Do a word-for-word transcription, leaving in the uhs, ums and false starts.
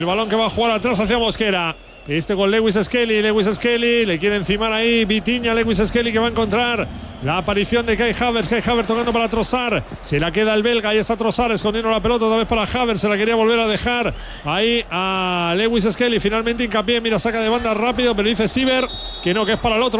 El balón que va a jugar atrás hacia Mosquera. Este con Lewis Skelly, Lewis Skelly, le quiere encimar ahí Vitinha, Lewis Skelly que va a encontrar la aparición de Kai Havertz, Kai Havertz tocando para Trossard, se la queda el belga, ahí está Trossard escondiendo la pelota otra vez para Havertz, se la quería volver a dejar ahí a Lewis Skelly, finalmente hincapié, mira, saca de banda rápido, pero dice Siever que no, que es para el otro.